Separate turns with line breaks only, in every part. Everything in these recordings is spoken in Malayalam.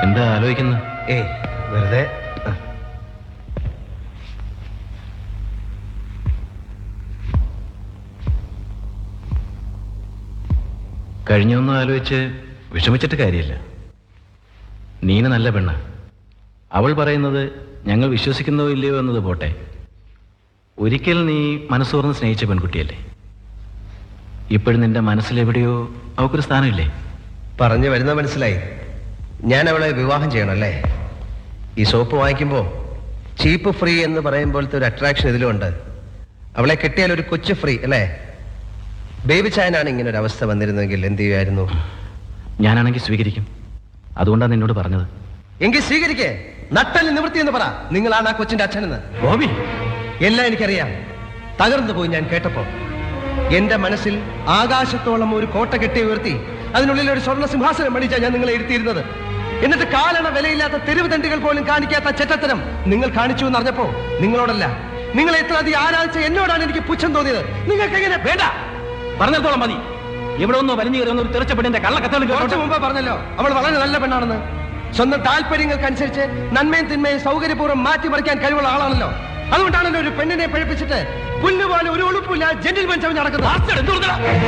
എന്താ ആലോചിക്കുന്നു?
ഏയ് വെറുതെ.
കഴിഞ്ഞൊന്നും ആലോചിച്ച് വിഷമിച്ചിട്ട് കാര്യമില്ല. നീന നല്ല പെണ്ണ. അവൾ പറയുന്നത് ഞങ്ങൾ വിശ്വസിക്കുന്നോ ഇല്ലയോ എന്നത് പോട്ടെ, ഒരിക്കൽ നീ മനസ്സോർന്ന് സ്നേഹിച്ച പെൺകുട്ടിയല്ലേ. ഇപ്പോഴും നിന്റെ മനസ്സിലെവിടെയോ അവൾക്കൊരു സ്ഥാനമില്ലേ?
പറഞ്ഞു വരുന്ന മനസ്സിലായി. ഞാൻ അവളെ വിവാഹം ചെയ്യണമല്ലേ? ഈ സോപ്പ് വാങ്ങിക്കുമ്പോൾ ചീപ്പ് ഫ്രീ എന്ന് പറയുമ്പോഴത്തെ ഒരു അട്രാക്ഷൻ ഇതിലുണ്ട്. അവളെ കിട്ടിയാൽ ഒരു കൊച്ചു ഫ്രീ അല്ലേ? ബേബി ചായനാണ് ഇങ്ങനെ ഒരു അവസ്ഥ വന്നിരുന്നെങ്കിൽ എന്ത് ചെയ്യുമായിരുന്നു?
ഞാനാണെങ്കിൽ സ്വീകരിക്കും. അതുകൊണ്ടാണ് നിന്നോട് പറഞ്ഞത്.
എങ്കിൽ സ്വീകരിക്കേ. നട്ടല് നിവൃത്തി എന്ന് പറ. നിങ്ങളാണ് ആ കൊച്ചിന്റെ അച്ഛനെന്ന്.
ബോബി,
എല്ലാം എനിക്കറിയാം. തകർന്നു പോയി ഞാൻ കേട്ടപ്പോ. എന്റെ മനസ്സിൽ ആകാശത്തോളം ഒരു കോട്ട കെട്ടി ഉയർത്തി അതിനുള്ളിൽ ഒരു സ്വർണ്ണ സിംഹാസനം മണിച്ചാ ഞാൻ നിങ്ങളെ ഇരുത്തിയിരുന്നത്. എന്നിട്ട് കാലണ വിലയില്ലാത്ത തെരുവ് തണ്ടികൾ പോലും കാണിക്കാത്ത ചെറ്റത്തരം നിങ്ങൾ കാണിച്ചു എന്നറിഞ്ഞപ്പോ നിങ്ങളോടല്ല, നിങ്ങളെ എത്ര അധികം ആരാധിച്ച എന്നോടാണ് എനിക്ക് പുച്ഛം തോന്നിയത്. നിങ്ങൾക്ക് എങ്ങനെ?
വേണ്ട, പറഞ്ഞത്തോളം മതി. ഇവിടെ ഒന്നും വലിഞ്ഞു കയറുന്ന ഒരു തെറിച്ചപ്പെട്ടിന്റെ കള്ളക്കത്തോളം
കുറച്ചു മുമ്പ് പറഞ്ഞല്ലോ അവൾ വളരെ നല്ല പെണ്ണാണെന്ന്. സ്വന്തം താല്പര്യങ്ങൾക്കനുസരിച്ച് നന്മയും തിന്മയും സൗകര്യപൂർവ്വം മാറ്റിമറിക്കാൻ കഴിവുള്ള ആളാണല്ലോ. അതുകൊണ്ടാണല്ലോ ഒരു പെണ്ണിനെ പഴിപ്പിച്ചിട്ട് പുല്ലുപോലെ ഒരു ഉളുപ്പില്ല ജെന്റിൽമാൻ ചവഞ്ഞ് നടക്കുന്നത്.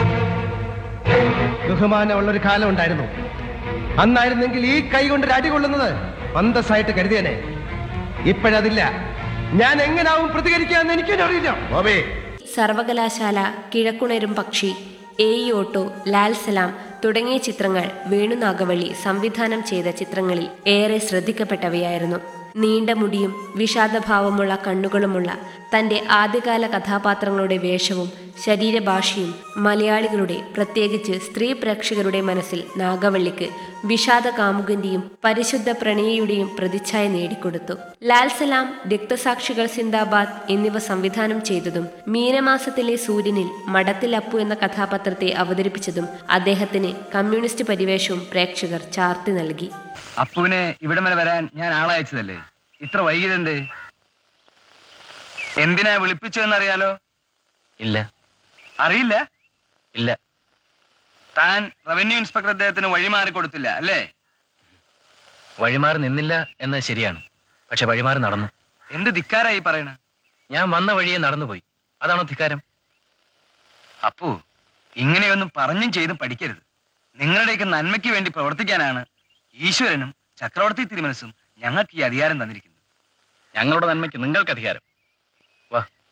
ബഹുമാനമുള്ളൊരു കാലം ഉണ്ടായിരുന്നു. അന്നായിരുന്നെങ്കിൽ ഈ കൈ കൊണ്ട് അടി കൊള്ളുന്നത് അന്തസ്സായിട്ട് കരുതിയനെ. ഇപ്പോഴതില്ല. ഞാൻ എങ്ങനാവും പ്രതികരിക്കുക എന്ന് എനിക്കറിയില്ല. ബോബേ,
സർവകലാശാല, കിഴക്കുണരും പക്ഷി, ഏയി ഓട്ടോ, ലാൽ സലാം തുടങ്ങിയ ചിത്രങ്ങൾ വേണുനാഗവള്ളി സംവിധാനം ചെയ്ത ചിത്രങ്ങളിൽ ഏറെ ശ്രദ്ധിക്കപ്പെട്ടവയായിരുന്നു. നീണ്ട മുടിയും വിഷാദഭാവമുള്ള കണ്ണുകളുമുള്ള തൻ്റെ ആദ്യകാല കഥാപാത്രങ്ങളുടെ വേഷവും ശരീരഭാഷയും മലയാളികളുടെ, പ്രത്യേകിച്ച് സ്ത്രീ പ്രേക്ഷകരുടെ മനസ്സിൽ നാഗവള്ളിക്ക് വിഷാദ കാമുകന്റെയും പരിശുദ്ധ പ്രണയിയുടെയും പ്രതിച്ഛായ നേടിക്കൊടുത്തു. ലാൽ സലാം, രക്തസാക്ഷികൾ സിന്ദാബാദ് എന്നിവ സംവിധാനം ചെയ്തതും മീനമാസത്തിലെ സൂര്യനിൽ മഠത്തിൽ അപ്പു എന്ന കഥാപാത്രത്തെ അവതരിപ്പിച്ചതും അദ്ദേഹത്തിന് കമ്മ്യൂണിസ്റ്റ് പരിവേഷവും പ്രേക്ഷകർ ചാർത്തി നൽകി.
അപ്പുവിനെ ഇവിടം വരെ വരാൻ ഞാൻ ആളയച്ചതല്ലേ? ഇത്ര വൈകിയതെന്തേ? എന്തിനാ വിളിപ്പിച്ചതെന്നറിയാലോ?
ഇല്ല.
അറിയില്ല?
ഇല്ല.
താൻ റവന്യൂ ഇൻസ്പെക്ടർ അദ്ദേഹത്തിന് വഴിമാറി കൊടുത്തില്ല അല്ലേ?
വഴിമാറി നിന്നില്ല എന്നത് ശരിയാണ്. പക്ഷെ വഴിമാറി നടന്നു.
എന്ത് ധിക്കാരായി പറയണ?
ഞാൻ വന്ന വഴിയെ നടന്നുപോയി. അതാണോ ധിക്കാരം?
അപ്പു, ഇങ്ങനെയൊന്നും പറഞ്ഞും ചെയ്തും പഠിക്കരുത്. നിങ്ങളുടെയൊക്കെ നന്മയ്ക്ക് വേണ്ടി പ്രവർത്തിക്കാനാണ് ഈശ്വരനും ചക്രവർത്തി തിരുമനസും ഞങ്ങൾക്ക് ഈ അധികാരം തന്നിരിക്കുന്നത്.
ഞങ്ങളുടെ നന്മയ്ക്ക് നിങ്ങൾക്ക് അധികാരം.